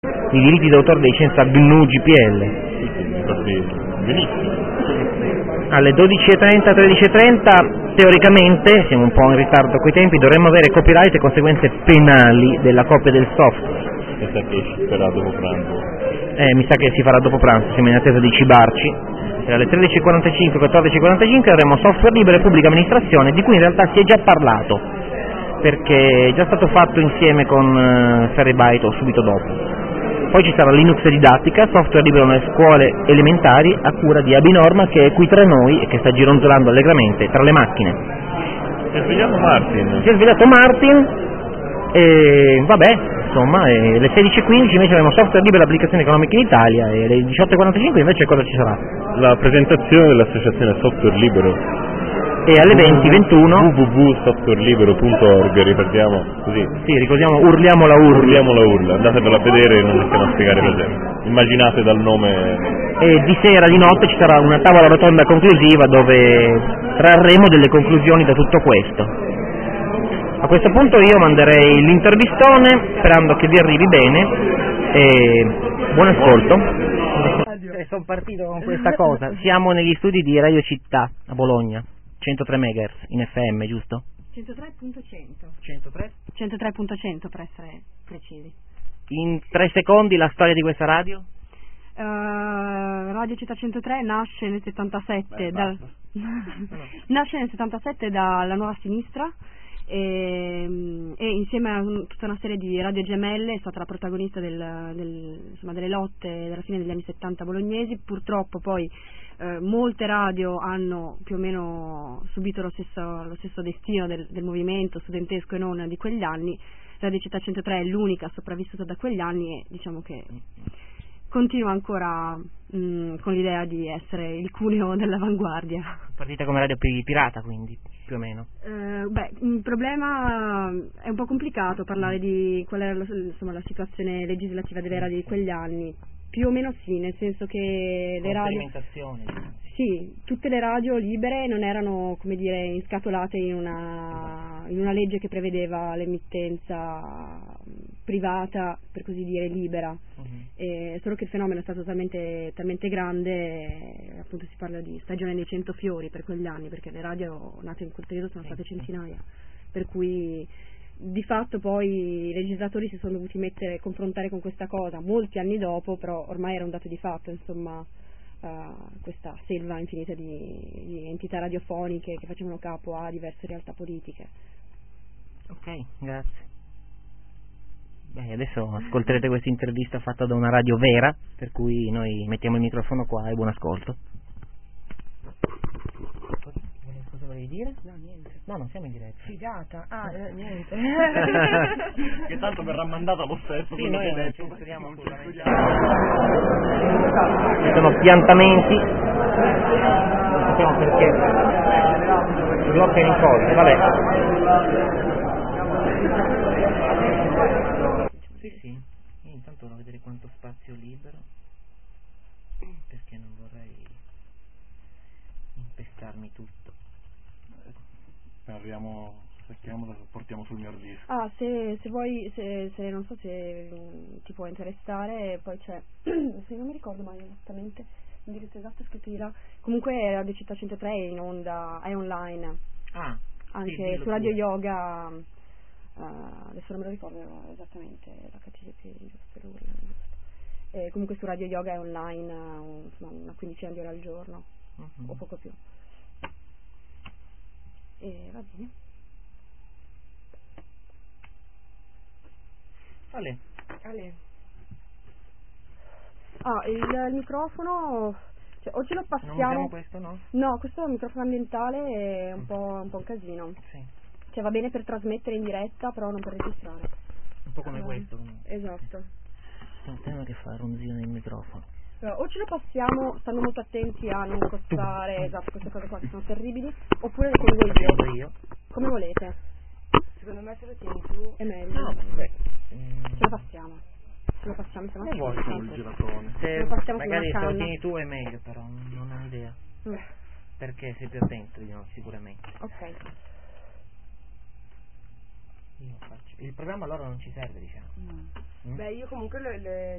i diritti d'autore di licenza GNU GPL. Benissimo. Alle 12.30, 13.30, teoricamente, siamo un po' in ritardo coi tempi, dovremmo avere copyright e conseguenze penali della copia del software. Mi sa che ci sarà dopo pranzo. Mi sa che si farà dopo pranzo, siamo in attesa di cibarci. E alle 13.45, 14.45 avremo software libero e pubblica amministrazione, di cui in realtà si è già parlato, perché è già stato fatto insieme con Ferribyte o subito dopo. Poi ci sarà Linux didattica, software libero nelle scuole elementari a cura di Abinorma, che è qui tra noi e che sta gironzolando allegramente tra le macchine. Si è svegliato Martin. Si è svegliato Martin e vabbè, insomma, alle 16.15 invece avremo software libero e applicazioni economiche in Italia e alle 18.45 invece cosa ci sarà? La presentazione dell'associazione Software Libero. E alle 20.21 www.softwarelibero.org, ripetiamo così. Sì, ricordiamo, urliamo la urla, andatevela a vedere e non ne stiamo a spiegare per esempio. Immaginate dal nome. E di sera, di notte ci sarà una tavola rotonda conclusiva dove trarremo delle conclusioni da tutto questo. A questo punto io manderei l'intervistone sperando che vi arrivi bene e buon ascolto. Sono partito con questa cosa. Siamo negli studi di Radio Città a Bologna. 103 MHz in FM, giusto? 103.100 per essere precisi. In 3 secondi la storia di questa radio? Radio Città 103 nasce nel 77 nasce nel 77 dalla Nuova Sinistra e insieme a tutta una serie di radio gemelle è stata la protagonista delle lotte della fine degli anni 70 bolognesi. Purtroppo poi molte radio hanno più o meno subito lo stesso destino del movimento studentesco e non di quegli anni. Radio Città 103 è l'unica sopravvissuta da quegli anni e diciamo che continua ancora con l'idea di essere il cuneo dell'avanguardia. Partita come radio pirata, quindi, più o meno. Il problema è un po' complicato parlare di qual era la situazione legislativa delle radio di quegli anni. Più o meno sì, nel senso che le radio... Sì, tutte le radio libere non erano, come dire, inscatolate in una legge che prevedeva l'emittenza privata, per così dire, libera. Solo che il fenomeno è stato talmente grande, appunto si parla di stagione dei 100 fiori per quegli anni, perché le radio nate in quel periodo sono state centinaia, per cui di fatto poi i legislatori si sono dovuti confrontare con questa cosa molti anni dopo, però ormai era un dato di fatto, insomma, questa selva infinita di entità radiofoniche che facevano capo a diverse realtà politiche. Ok, grazie. Beh, adesso ascolterete questa intervista fatta da una radio vera, per cui noi mettiamo il microfono qua e buon ascolto. Cosa volevi dire? No, niente. No, non siamo in diretta. Figata. Niente. Che tanto verrà mandata lo stesso. Sì, noi non censuriamo assolutamente. Ci sono piantamenti, non sappiamo perché. Si bloccano in cose, vabbè. Sì, io intanto vorrei vedere quanto spazio libero, perché non vorrei impestarmi tutto. Cerchiamo da portiamo sul mio hard disk. Se vuoi, se non so se ti può interessare, poi c'è, se non mi ricordo mai esattamente l'indirizzo esatto scritto di là, comunque Radio Città 103 è in onda, è online, anche su Radio Yoga, adesso non me lo ricordo esattamente l'HTTP, giusto, comunque su Radio Yoga è online una quindicina di ore al giorno, o poco più. E va bene. Ale. Il microfono, cioè, o ce lo passiamo. Non usiamo questo, no? No, questo è un microfono ambientale, è un po' un casino. Sì. Cioè va bene per trasmettere in diretta, però non per registrare. Un po' come questo. Esatto. Sentiamo che fa ronzino nel microfono. O ce lo passiamo, stando molto attenti a non costare, esatto, queste cose qua che sono terribili, oppure le tengo io. Come volete. Secondo me se lo tieni tu è meglio. No, beh. Ce lo passiamo, se no vuoi il giratone. Se lo magari se lo tieni tu è meglio, però non ho idea. Perché sei più attento di noi, sicuramente. Ok. Il programma allora non ci serve, diciamo. Beh, io comunque le